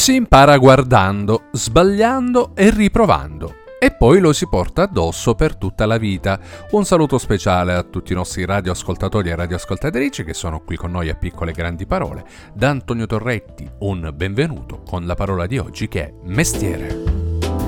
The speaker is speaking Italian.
Si impara guardando, sbagliando e riprovando. E poi lo si porta addosso per tutta la vita. Un saluto speciale a tutti i nostri radioascoltatori e radioascoltatrici che sono qui con noi a Piccole Grandi Parole. Da Antonio Torretti un benvenuto con la parola di oggi che è mestiere.